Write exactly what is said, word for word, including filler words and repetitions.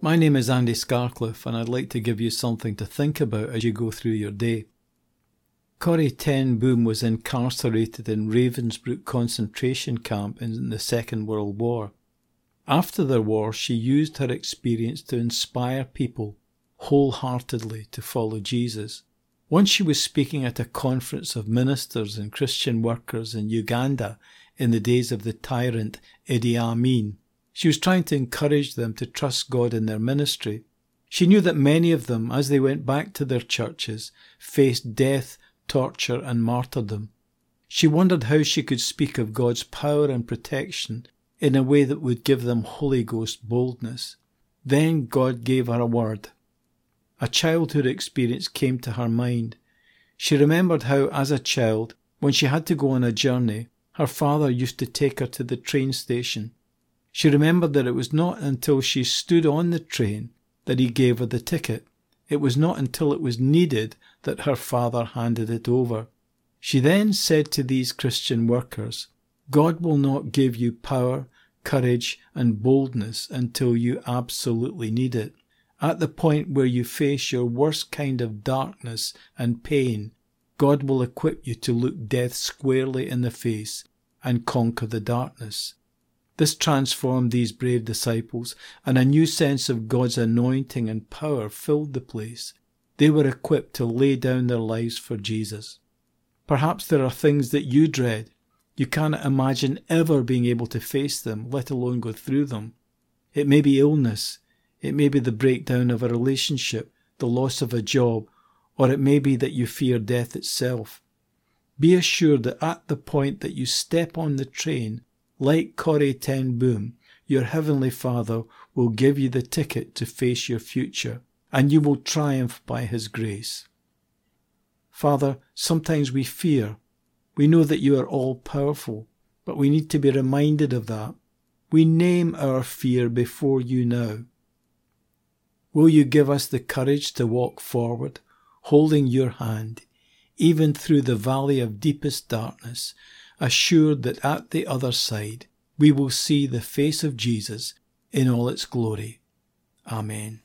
My name is Andy Scarcliffe, and I'd like to give you something to think about as you go through your day. Corrie ten Boom was incarcerated in Ravensbrück concentration camp in the Second World War. After the war, she used her experience to inspire people wholeheartedly to follow Jesus. Once she was speaking at a conference of ministers and Christian workers in Uganda in the days of the tyrant Idi Amin. She was trying to encourage them to trust God in their ministry. She knew that many of them, as they went back to their churches, faced death, torture and martyrdom. She wondered how she could speak of God's power and protection in a way that would give them Holy Ghost boldness. Then God gave her a word. A childhood experience came to her mind. She remembered how, as a child, when she had to go on a journey, her father used to take her to the train station. She remembered that it was not until she stood on the train that he gave her the ticket. It was not until it was needed that her father handed it over. She then said to these Christian workers, God will not give you power, courage and boldness until you absolutely need it. At the point where you face your worst kind of darkness and pain, God will equip you to look death squarely in the face and conquer the darkness. This transformed these brave disciples, and a new sense of God's anointing and power filled the place. They were equipped to lay down their lives for Jesus. Perhaps there are things that you dread. You cannot imagine ever being able to face them, let alone go through them. It may be illness. It may be the breakdown of a relationship, the loss of a job, or it may be that you fear death itself. Be assured that at the point that you step on the train, like Corrie ten Boom, your Heavenly Father will give you the ticket to face your future, and you will triumph by His grace. Father, sometimes we fear. We know that you are all-powerful, but we need to be reminded of that. We name our fear before you now. Will you give us the courage to walk forward, holding your hand, even through the valley of deepest darkness, assured that at the other side we will see the face of Jesus in all its glory. Amen.